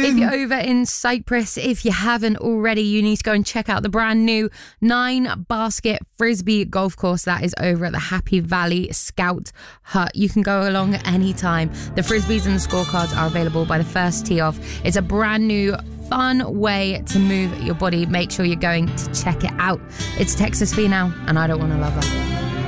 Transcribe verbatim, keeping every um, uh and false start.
If you're over in Cyprus, if you haven't already, you need to go and check out the brand new nine basket frisbee golf course that is over at the Happy Valley Scout Hut. You can go along anytime. The frisbees and the scorecards are available by the first tee off. It's a brand new fun way to move your body. Make sure you're going to check it out. It's Texas Fee now, and I Don't Want to Love Her.